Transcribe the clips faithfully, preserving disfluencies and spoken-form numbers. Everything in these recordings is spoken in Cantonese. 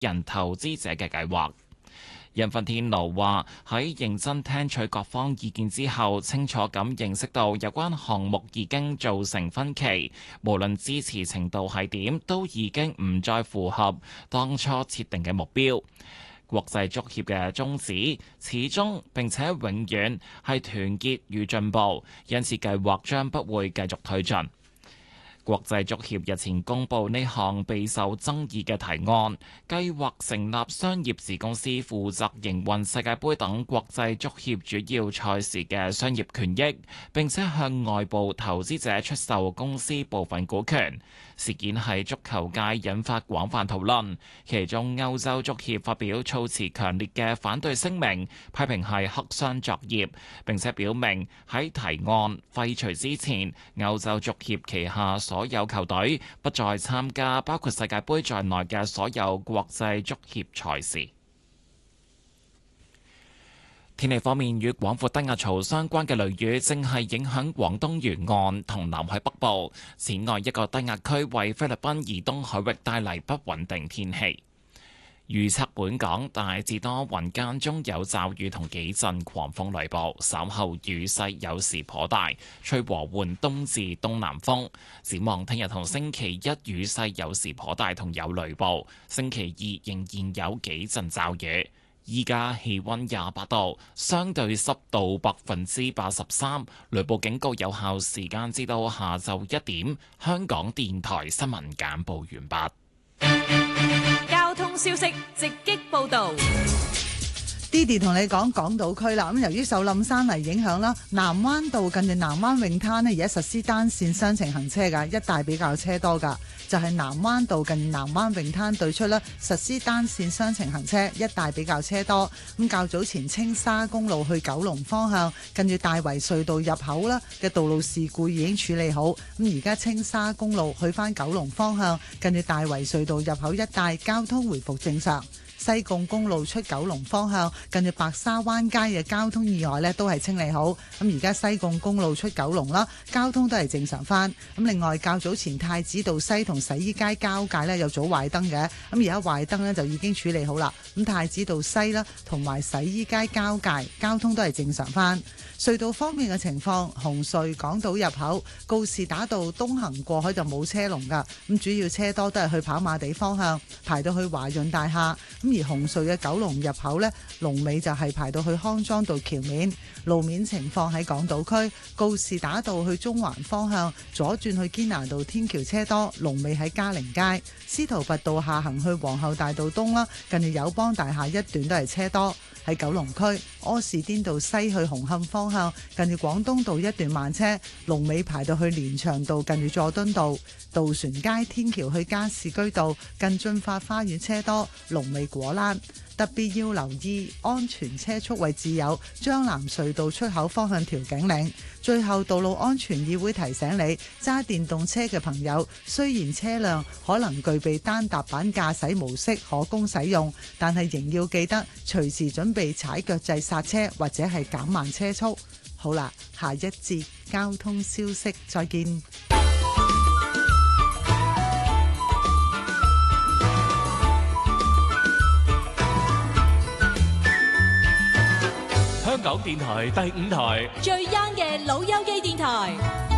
人投資者嘅計劃。任奮天奴話：喺認真聽取各方意見之後，清楚咁認識到有關項目已經造成分歧，無論支持程度係點，都已經唔再符合當初設定嘅目標。國際足協嘅宗旨始終並且永遠係團結與進步，因此計劃將不會繼續推進。國際足協日前公布呢項備受爭議嘅提案，計劃成立商業子公司，負責營運世界盃等國際足協主要賽事嘅商業權益，並且向外部投資者出售公司部分股權。事件喺足球界引發廣泛討論，其中歐洲足協發表措辭強烈嘅反對聲明，批評係黑箱作業，並且表明喺提案廢除之前，歐洲足協旗下所有球隊不再參加包括世界盃在內嘅所有國際足協賽事。天氣方面，與廣闊低壓槽相關嘅雷雨正係影響廣東沿岸同南海北部。此外，一個低壓區為菲律賓以東海域帶嚟不穩定天氣。預測本港大致多雲間中有驟雨同幾陣狂風雷暴，稍後雨勢有時頗大，吹和緩東至東南風。展望聽日同星期一雨勢有時頗大同有雷暴，星期二仍然有幾陣驟雨。依家氣溫廿八度，相對濕度百分之八十三，雷暴警告有效時間至到下晝一點。香港電台新聞簡報完畢。 交通消息直擊報道。 Didi 同你講港島區啦，咁由於受冧山泥影響啦，南灣道近住南灣泳灘呢，而家實施單線雙程行車㗎，一帶比較車多㗎，就係、是、南灣道近南灣泳灘對出啦，實施單線雙程行車，一帶比較車多。咁較早前青沙公路去九龍方向，近住大圍隧道入口啦嘅道路事故已經處理好，咁而家青沙公路去返九龍方向，近住大圍隧道入口一帶交通回復正常。西貢公路出九龍方向，近住白沙灣街嘅交通意外呢都係清理好。咁而家西貢公路出九龍啦，交通都係正常翻。咁另外較早前太子道西同洗衣街交界呢有組壞燈嘅，咁而家壞燈呢就已經處理好啦。咁太子道西啦同埋洗衣街交界交通都係正常翻。隧道方面嘅情況，紅隧港島入口告士打道東行過海就冇車龍噶，咁主要車多都係去跑馬地方向，排到去華潤大廈。咁而紅隧嘅九龍入口呢，龍尾就係排到去康莊道橋面。路面情況喺港島區告士打道去中環方向左轉去堅拿道天橋車多，龍尾喺嘉寧街。司徒拔道下行去皇后大道東啦，近住友邦大廈一段都係車多。喺九龍區柯士甸道西去紅磡方向，近住廣東道一段慢車，龍尾排到去連翔道近住佐敦道。渡船街天橋去加士居道近駿發花園車多，龍尾果欄。特別要留意安全車速位置有將藍隧道出口方向調景嶺。最後，道路安全議會提醒你，揸電動車嘅朋友，雖然車輛可能具備單踏板駕駛模式可供使用，但係仍要記得隨時準備踩腳掣剎車或者係減慢車速。好啦，下一節交通消息再見。 香港電台第五台最 young 嘅老友記電台。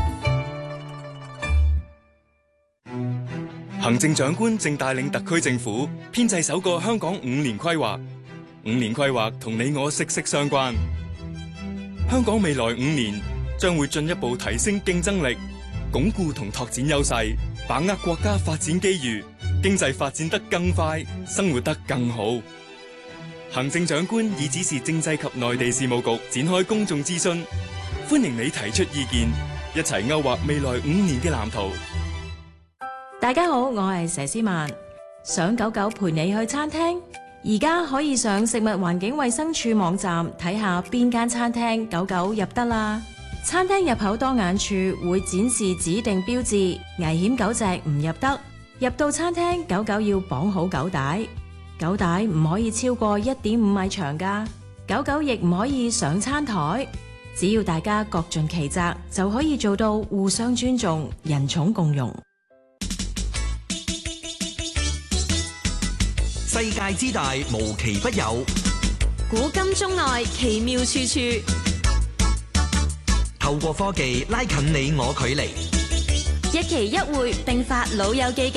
行政長官正帶領特區政府編製首個香港五年規劃，五年規劃同你我息息相關。香港未來五年將會進一步提升競爭力，鞏固同拓展優勢，把握國家發展機遇，經濟發展得更快，生活得更好。行政長官已指示政制及內地事務局展開公眾諮詢，歡迎你提出意見，一齊勾畫未來五年嘅藍圖。 大家好，我係佘詩曼。想狗狗陪你去餐廳，而家可以上食物環境衛生署網站睇下邊間餐廳狗狗入得啦。餐廳入口當眼處會展示指定標誌，危險狗隻唔入得。入到餐廳，狗狗要綁好狗帶。狗帶唔可以超過一點五米長㗎，狗狗亦唔可以上餐台。只要大家各盡其責，就可以做到互相尊重、人寵共融。 世界之大，無奇不有。 古今中外，奇妙處處。 透過科技拉近你我距離。 一期一會，並發老友記。